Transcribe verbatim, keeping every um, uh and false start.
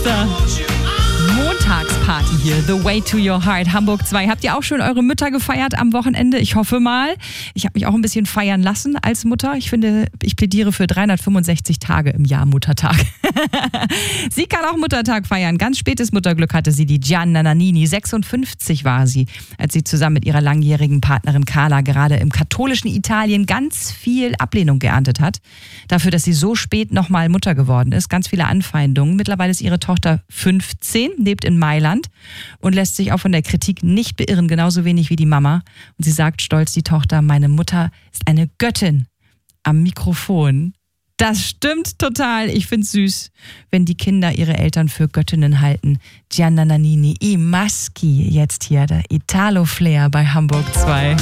Silvester. Montagsparty hier, The Way to Your Heart, Hamburg zwei. Habt ihr auch schon eure Mütter gefeiert am Wochenende? Ich hoffe mal. Ich habe mich auch ein bisschen feiern lassen als Mutter. Ich finde, ich plädiere für dreihundertfünfundsechzig Tage im Jahr Muttertag. Sie kann auch Muttertag feiern. Ganz spätes Mutterglück hatte sie, die Gianna Nannini. sechsundfünfzig war sie, als sie zusammen mit ihrer langjährigen Partnerin Carla gerade im katholischen Italien ganz viel Ablehnung geerntet hat. Dafür, dass sie so spät nochmal Mutter geworden ist. Ganz viele Anfeindungen. Mittlerweile ist ihre Tochter fünfzehn, lebt in Mailand und lässt sich auch von der Kritik nicht beirren, genauso wenig wie die Mama. Und sie sagt stolz, die Tochter, meine Mutter ist eine Göttin am Mikrofon. Das stimmt total. Ich find's süß, wenn die Kinder ihre Eltern für Göttinnen halten. Gianna Nannini, I Maschi, jetzt hier, der Italo-Flair bei Hamburg zwei.